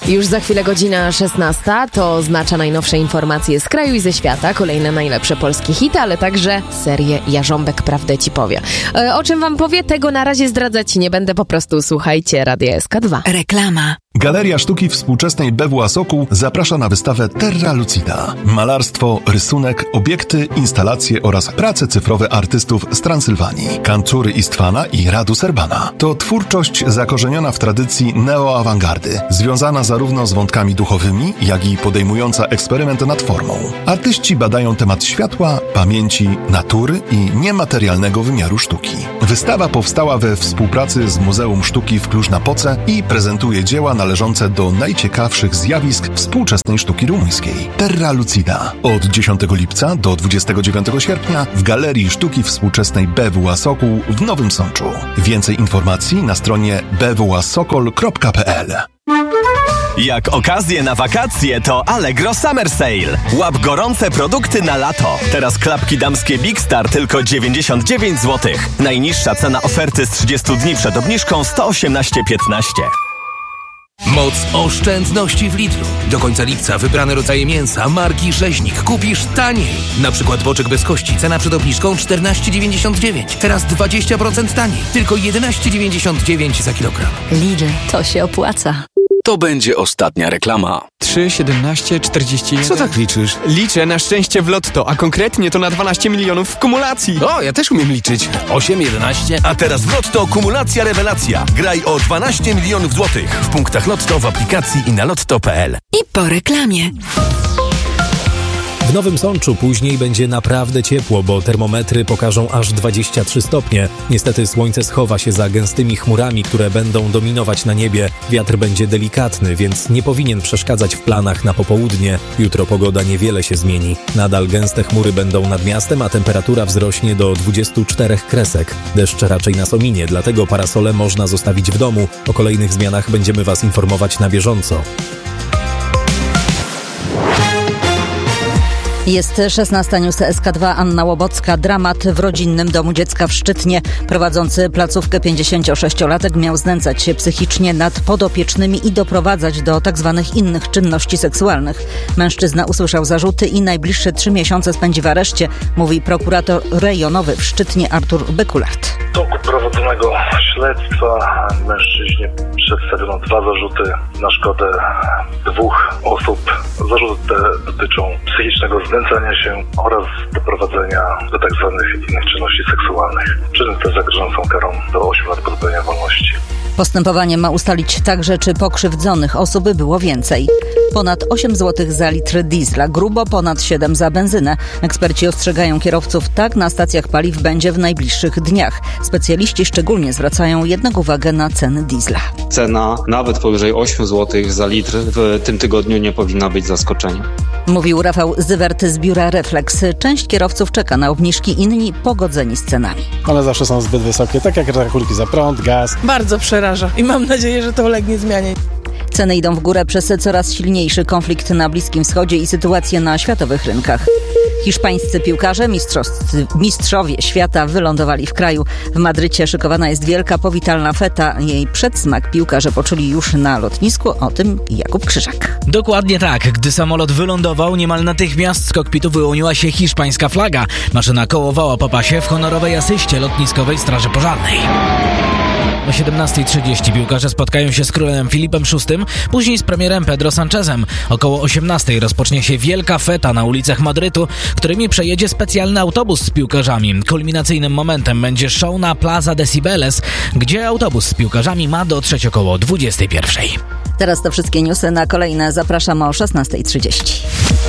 Już za chwilę godzina 16, to oznacza najnowsze informacje z kraju i ze świata, kolejne najlepsze polskie hity, ale także serię Jarząbek Prawdę Ci powie. O czym wam powie, tego na razie zdradzać nie będę, po prostu słuchajcie Radia SK2. Reklama. Galeria Sztuki Współczesnej BWA Sokół zaprasza na wystawę Terra Lucida. Malarstwo, rysunek, obiekty, instalacje oraz prace cyfrowe artystów z Transylwanii, Kanczury Istwana i Radu Serbana. To twórczość zakorzeniona w tradycji neoawangardy, związana zarówno z wątkami duchowymi, jak i podejmująca eksperyment nad formą. Artyści badają temat światła, pamięci, natury i niematerialnego wymiaru sztuki. Wystawa powstała we współpracy z Muzeum Sztuki w Cluj-Napoce i prezentuje dzieła należące do najciekawszych zjawisk współczesnej sztuki rumuńskiej. Terra Lucida. Od 10 lipca do 29 sierpnia w Galerii Sztuki Współczesnej BWA Sokół w Nowym Sączu. Więcej informacji na stronie bwasokol.pl. Jak okazję na wakacje, to Allegro Summer Sale. Łap gorące produkty na lato. Teraz klapki damskie Big Star tylko 99 zł. Najniższa cena oferty z 30 dni przed obniżką 118,15. Moc oszczędności w Lidlu. Do końca lipca wybrane rodzaje mięsa marki Rzeźnik kupisz taniej. Na przykład boczek bez kości, cena przed obniżką 14,99. Teraz 20% taniej. Tylko 11,99 za kilogram. Lidl, to się opłaca. To będzie ostatnia reklama. 3, 17, 41... Co tak liczysz? Liczę na szczęście w lotto, a konkretnie to na 12 milionów w kumulacji. O, ja też umiem liczyć. 8, 11. A teraz w Lotto kumulacja rewelacja. Graj o 12 milionów złotych w punktach Lotto, w aplikacji i na lotto.pl. I po reklamie. W Nowym Sączu później będzie naprawdę ciepło, bo termometry pokażą aż 23 stopnie. Niestety słońce schowa się za gęstymi chmurami, które będą dominować na niebie. Wiatr będzie delikatny, więc nie powinien przeszkadzać w planach na popołudnie. Jutro pogoda niewiele się zmieni. Nadal gęste chmury będą nad miastem, a temperatura wzrośnie do 24 kresek. Deszcz raczej nas ominie, dlatego parasole można zostawić w domu. O kolejnych zmianach będziemy Was informować na bieżąco. Jest 16 News SK2, Anna Łobocka. Dramat w rodzinnym domu dziecka w Szczytnie. Prowadzący placówkę 56-latek miał znęcać się psychicznie nad podopiecznymi i doprowadzać do tzw. innych czynności seksualnych. Mężczyzna usłyszał zarzuty i najbliższe 3 miesiące spędzi w areszcie, mówi prokurator rejonowy w Szczytnie Artur Bekulart. W toku prowadzonego śledztwa mężczyźnie przedstawiono 2 zarzuty na szkodę 2 osób. Zarzuty te dotyczą psychicznego znęcania się oraz doprowadzenia do tzw. innych czynności seksualnych. Czyny te zagrożone są karą do 8 lat pozbawienia wolności. Postępowanie ma ustalić także, czy pokrzywdzonych osób było więcej. Ponad 8 zł za litr diesla, grubo ponad 7 za benzynę. Eksperci ostrzegają kierowców, tak na stacjach paliw będzie w najbliższych dniach. Specjaliści szczególnie zwracają jednak uwagę na ceny diesla. Cena nawet powyżej 8 zł za litr w tym tygodniu nie powinna być zaskoczeniem. Mówił Rafał Zywert z biura Reflex. Część kierowców czeka na obniżki, inni pogodzeni z cenami. One zawsze są zbyt wysokie, tak jak rachunki za prąd, gaz. Bardzo przeraża i mam nadzieję, że to ulegnie zmianie. Ceny idą w górę przez coraz silniejszy konflikt na Bliskim Wschodzie i sytuację na światowych rynkach. Hiszpańscy piłkarze, mistrzowie świata, wylądowali w kraju. W Madrycie szykowana jest wielka powitalna feta. Jej przedsmak piłkarze poczuli już na lotnisku. O tym Jakub Krzyżak. Dokładnie tak. Gdy samolot wylądował, niemal natychmiast z kokpitu wyłoniła się hiszpańska flaga. Maszyna kołowała po pasie w honorowej asyście lotniskowej Straży Pożarnej. O 17:30 piłkarze spotkają się z królem Filipem VI, później z premierem Pedro Sanchezem. Około 18:00 rozpocznie się wielka feta na ulicach Madrytu, którymi przejedzie specjalny autobus z piłkarzami. Kulminacyjnym momentem będzie show na Plaza de Cibeles, gdzie autobus z piłkarzami ma dotrzeć około 21:00. Teraz to wszystkie newsy. Na kolejne zapraszam o 16:30.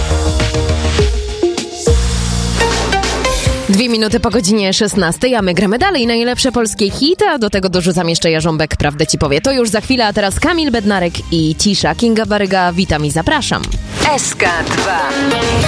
2 minuty po godzinie 16, a my gramy dalej. Najlepsze polskie hity, a do tego dorzucam jeszcze Jarząbek Prawdę Ci powie. To już za chwilę, a teraz Kamil Bednarek i Cisza. Kinga Baryga, witam i zapraszam. SK2